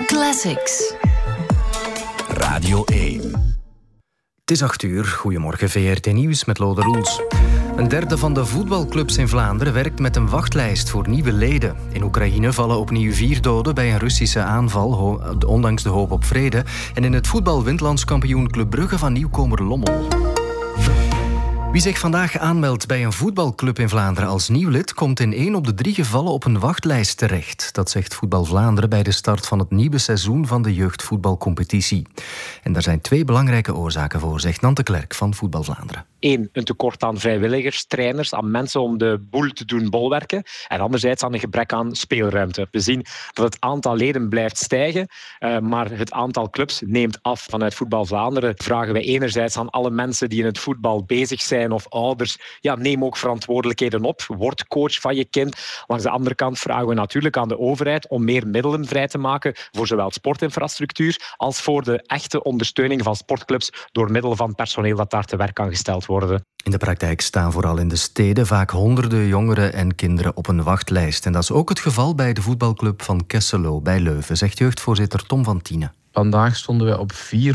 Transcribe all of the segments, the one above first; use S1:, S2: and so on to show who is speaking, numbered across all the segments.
S1: Classics.
S2: Radio 1.
S3: Het is 8:00. Goedemorgen, VRT Nieuws met Lode Roels. Een derde van de voetbalclubs in Vlaanderen werkt met een wachtlijst voor nieuwe leden. In Oekraïne vallen opnieuw 4 doden bij een Russische aanval, ondanks de hoop op vrede. En in het voetbal wint landskampioen Club Brugge van nieuwkomer Lommel. Wie zich vandaag aanmeldt bij een voetbalclub in Vlaanderen als nieuw lid, komt in 1 op de 3 gevallen op een wachtlijst terecht. Dat zegt Voetbal Vlaanderen bij de start van het nieuwe seizoen van de jeugdvoetbalcompetitie. En daar zijn 2 belangrijke oorzaken voor, zegt Nante Klerk van Voetbal Vlaanderen.
S4: 1, een tekort aan vrijwilligers, trainers, aan mensen om de boel te doen bolwerken. En anderzijds aan een gebrek aan speelruimte. We zien dat het aantal leden blijft stijgen, maar het aantal clubs neemt af. Vanuit Voetbal Vlaanderen vragen wij enerzijds aan alle mensen die in het voetbal bezig zijn of ouders, neem ook verantwoordelijkheden op. Word coach van je kind. Langs de andere kant vragen we natuurlijk aan de overheid om meer middelen vrij te maken voor zowel sportinfrastructuur als voor de echte ondersteuning van sportclubs door middel van personeel dat daar te werk kan gesteld worden.
S3: In de praktijk staan vooral in de steden vaak honderden jongeren en kinderen op een wachtlijst. En dat is ook het geval bij de voetbalclub van Kesselo bij Leuven, zegt jeugdvoorzitter Tom van Tienen.
S5: Vandaag stonden wij op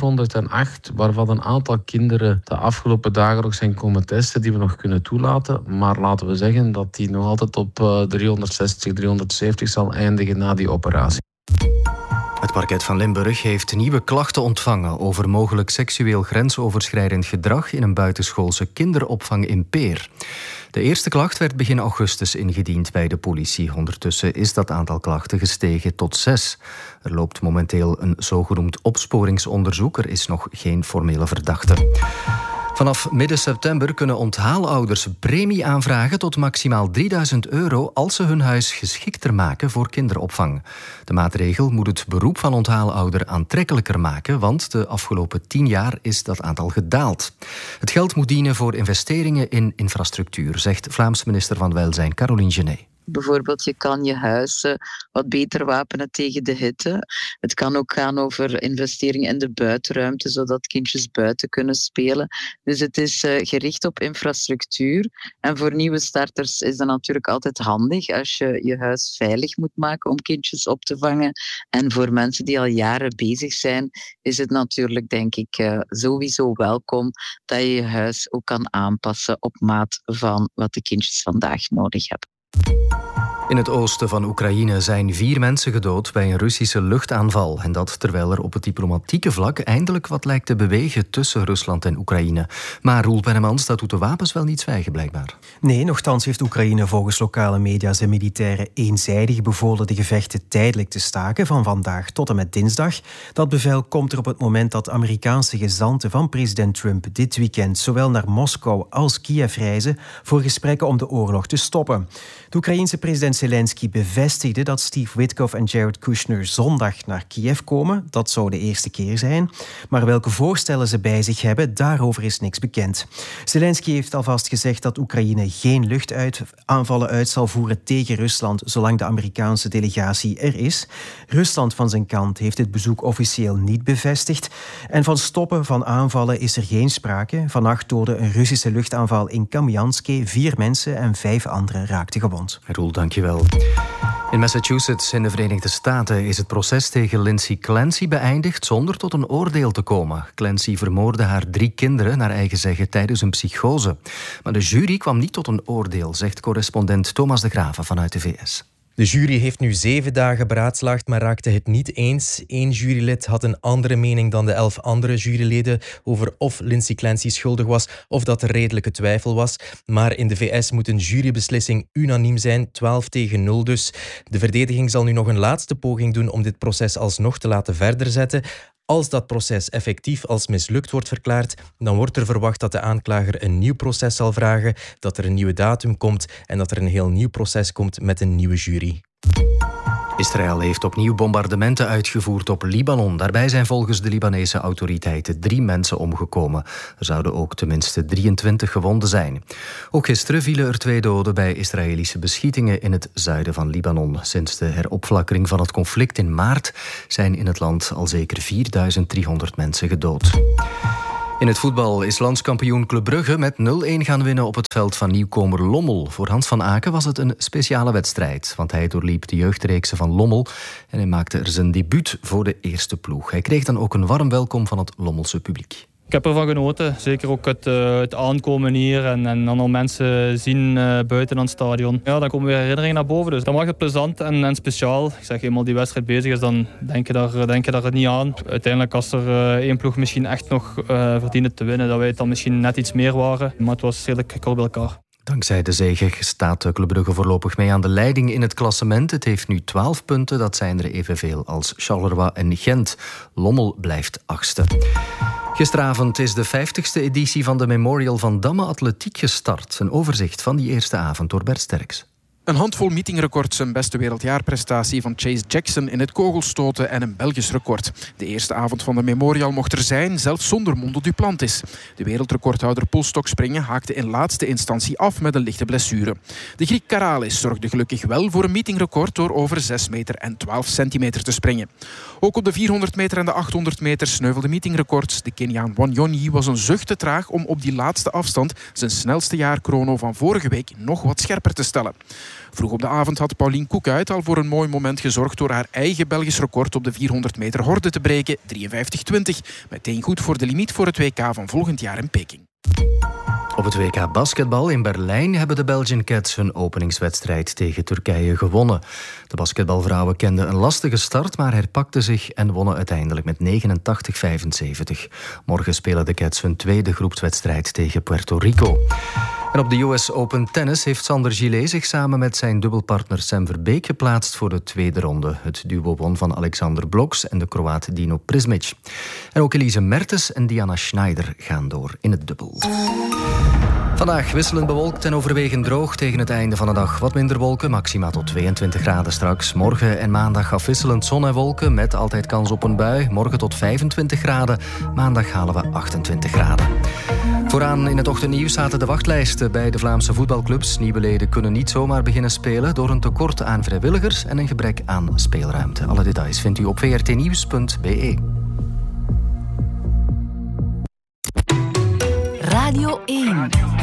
S5: 408, waarvan een aantal kinderen de afgelopen dagen nog zijn komen testen die we nog kunnen toelaten. Maar laten we zeggen dat die nog altijd op 360, 370 zal eindigen na die operatie.
S3: Het parket van Limburg heeft nieuwe klachten ontvangen over mogelijk seksueel grensoverschrijdend gedrag in een buitenschoolse kinderopvang in Peer. De eerste klacht werd begin augustus ingediend bij de politie. Ondertussen is dat aantal klachten gestegen tot 6. Er loopt momenteel een zogenoemd opsporingsonderzoek. Er is nog geen formele verdachte. Vanaf midden september kunnen onthaalouders premie aanvragen tot maximaal €3000 als ze hun huis geschikter maken voor kinderopvang. De maatregel moet het beroep van onthaalouder aantrekkelijker maken, want de afgelopen 10 jaar is dat aantal gedaald. Het geld moet dienen voor investeringen in infrastructuur, zegt Vlaams minister van Welzijn Caroline Genet.
S6: Bijvoorbeeld, je kan je huis wat beter wapenen tegen de hitte. Het kan ook gaan over investeringen in de buitenruimte, zodat kindjes buiten kunnen spelen. Dus het is gericht op infrastructuur. En voor nieuwe starters is dat natuurlijk altijd handig als je je huis veilig moet maken om kindjes op te vangen. En voor mensen die al jaren bezig zijn, is het natuurlijk, denk ik, sowieso welkom dat je je huis ook kan aanpassen op maat van wat de kindjes vandaag nodig hebben.
S3: In het oosten van Oekraïne zijn 4 mensen gedood bij een Russische luchtaanval. En dat terwijl er op het diplomatieke vlak eindelijk wat lijkt te bewegen tussen Rusland en Oekraïne. Maar Roel Pennemans, dat doet de wapens wel niet zwijgen blijkbaar.
S7: Nee, nochtans heeft Oekraïne volgens lokale media zijn militairen eenzijdig bevolen de gevechten tijdelijk te staken van vandaag tot en met dinsdag. Dat bevel komt er op het moment dat Amerikaanse gezanten van president Trump dit weekend zowel naar Moskou als Kiev reizen voor gesprekken om de oorlog te stoppen. De Oekraïense president Zelensky bevestigde dat Steve Witkoff en Jared Kushner zondag naar Kiev komen. Dat zou de eerste keer zijn. Maar welke voorstellen ze bij zich hebben, daarover is niks bekend. Zelensky heeft alvast gezegd dat Oekraïne geen luchtaanvallen uit zal voeren tegen Rusland zolang de Amerikaanse delegatie er is. Rusland van zijn kant heeft dit bezoek officieel niet bevestigd. En van stoppen van aanvallen is er geen sprake. Vannacht doodde een Russische luchtaanval in Kamianske 4 mensen en 5 anderen raakten gewond.
S3: Roel, dankjewel. In Massachusetts in de Verenigde Staten is het proces tegen Lindsay Clancy beëindigd zonder tot een oordeel te komen. Clancy vermoordde haar 3 kinderen naar eigen zeggen tijdens een psychose. Maar de jury kwam niet tot een oordeel, zegt correspondent Thomas de Graven vanuit de VS.
S8: De jury heeft nu 7 dagen beraadslaagd, maar raakte het niet eens. 1 jurylid had een andere mening dan de 11 andere juryleden over of Lindsay Clancy schuldig was of dat er redelijke twijfel was. Maar in de VS moet een jurybeslissing unaniem zijn, 12-0 dus. De verdediging zal nu nog een laatste poging doen om dit proces alsnog te laten verder zetten. Als dat proces effectief als mislukt wordt verklaard, dan wordt er verwacht dat de aanklager een nieuw proces zal vragen, dat er een nieuwe datum komt en dat er een heel nieuw proces komt met een nieuwe jury.
S3: Israël heeft opnieuw bombardementen uitgevoerd op Libanon. Daarbij zijn volgens de Libanese autoriteiten 3 mensen omgekomen. Er zouden ook tenminste 23 gewonden zijn. Ook gisteren vielen er 2 doden bij Israëlische beschietingen in het zuiden van Libanon. Sinds de heropflakkering van het conflict in maart zijn in het land al zeker 4300 mensen gedood. In het voetbal is landskampioen Club Brugge met 0-1 gaan winnen op het veld van nieuwkomer Lommel. Voor Hans van Aken was het een speciale wedstrijd, want hij doorliep de jeugdreeksen van Lommel en hij maakte er zijn debuut voor de eerste ploeg. Hij kreeg dan ook een warm welkom van het Lommelse publiek.
S1: Ik heb ervan genoten. Zeker ook het aankomen hier en dan al mensen zien buiten aan het stadion. Ja, dan komen weer herinneringen naar boven. Dus dan maakt het plezant en speciaal. Ik zeg, eenmaal die wedstrijd bezig is, dan denk je daar het niet aan. Uiteindelijk, als er één ploeg misschien echt nog verdiende te winnen, dat wij het dan misschien net iets meer waren. Maar het was redelijk kort bij elkaar.
S3: Dankzij de zege staat Club Brugge voorlopig mee aan de leiding in het klassement. Het heeft nu 12 punten, dat zijn er evenveel als Charleroi en Gent. Lommel blijft 8e. Gisteravond is de 50ste editie van de Memorial van Damme Atletiek gestart. Een overzicht van die eerste avond door Bert Sterks.
S9: Een handvol meetingrecords, een beste wereldjaarprestatie van Chase Jackson in het kogelstoten en een Belgisch record. De eerste avond van de Memorial mocht er zijn, zelfs zonder Mondo Duplantis. De wereldrecordhouder polstokspringen haakte in laatste instantie af met een lichte blessure. De Griek Karalis zorgde gelukkig wel voor een meetingrecord door over 6 meter en 12 centimeter te springen. Ook op de 400 meter en de 800 meter sneuvelde meetingrecords. De Keniaan Wanyonyi was een zucht te traag om op die laatste afstand zijn snelste jaarchrono van vorige week nog wat scherper te stellen. Vroeg op de avond had Pauline Koekuit al voor een mooi moment gezorgd door haar eigen Belgisch record op de 400 meter horde te breken, 53,20. Meteen goed voor de limiet voor het WK van volgend jaar in Peking.
S3: Op het WK basketbal in Berlijn hebben de Belgian Cats hun openingswedstrijd tegen Turkije gewonnen. De basketbalvrouwen kenden een lastige start, maar herpakten zich en wonnen uiteindelijk met 89-75. Morgen spelen de Cats hun tweede groepswedstrijd tegen Puerto Rico. En op de US Open Tennis heeft Sander Gillet zich samen met zijn dubbelpartner Sam Verbeek geplaatst voor de tweede ronde. Het duo won van Alexander Bloks en de Kroaat Dino Prismic. En ook Elise Mertens en Diana Schneider gaan door in het dubbel. Vandaag wisselend bewolkt en overwegend droog. Tegen het einde van de dag wat minder wolken, maxima tot 22 graden straks. Morgen en maandag afwisselend zon en wolken met altijd kans op een bui. Morgen tot 25 graden, maandag halen we 28 graden. Vooraan in het ochtendnieuws zaten de wachtlijsten bij de Vlaamse voetbalclubs. Nieuwe leden kunnen niet zomaar beginnen spelen door een tekort aan vrijwilligers en een gebrek aan speelruimte. Alle details vindt u op vrtnieuws.be.
S10: Radio 1